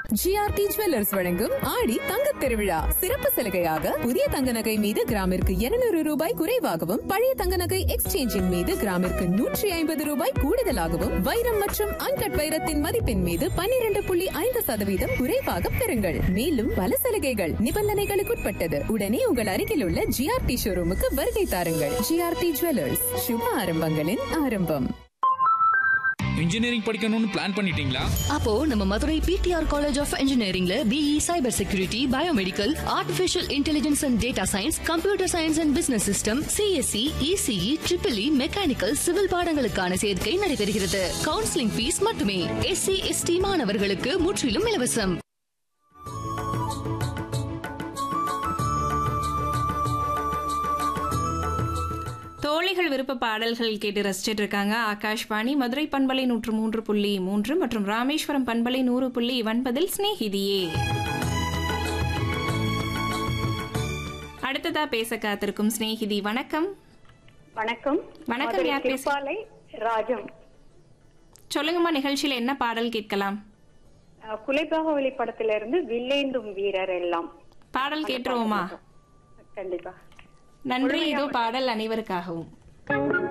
GRT jewellers வழங்கும் ஆடி தங்கத் திருவிழா சிறப்பு சலுகையாக புதிய தங்க நகை மீது கிராமிற்கு 200 ரூபாய் குறைவாகவும் பழைய தங்க நகை எக்ஸ்சேஞ்சின் மீது கிராமிற்கு 150 ரூபாய் கூடுதலாகவும் வைரம் மற்றும் அன்கட் வைரத்தின் மதிப்பின் மீது 12.5% குறைவாக பெறுங்கள். மேலும் பல சலுகைகள் நிபந்தனைகளுக்குட்பட்டது. உடனே உங்கள் அருகில் உள்ள ஜிஆர்டி ஷோரூமுக்கு வருகை தாருங்கள். ஜிஆர்டி ஜுவல்லர்ஸ், சுப ஆரம்பங்களின் ஆரம்பம். இன்ஜினியரிங் படிக்கணும்னு பிளான் பண்ணிட்டீங்களா? அப்போ நம்ம Madurai PTR college of இன்ஜினியரிங்ல BE cyber security, biomedical, artificial intelligence and data science, computer science and business system, CSC, ECE, triple E, mechanical, civil பாடங்களுக்கான சேர்க்கை நடைபெறுகிறது. கவுன்சிலிங் ஃபீஸ் மட்டுமே. எஸ்சி, எஸ்டி மாணவர்களுக்கு முற்றிலும் இலவசம். தோழிகள் விருப்ப பாடல்கள் கேட்டு ரசிச்சிட்டு இருக்காங்க. ஆகாஷ்வாணி மதுரை பண்பலை 103.3 மற்றும் ராமேஸ்வரம் பண்பலை 100.9 ஸ்நேகிதியே. அடுத்ததா பேச காத்திருக்கும் ஸ்நேகிதி. வணக்கம். வணக்கம். வணக்கம். யார் பேசுறீங்க? ராஜம். சொல்லுங்கம்மா, நிகழ்ச்சியில என்ன பாடல் கேட்கலாம்? குலைபாகவலி படத்திலிருந்து வில்லேந்தும் வீரர் எல்லாம் பாடல் கேட்டுருவோமா? கண்டிப்பா. நன்றி. இதோ பாடல் அனைவருக்காகவும்.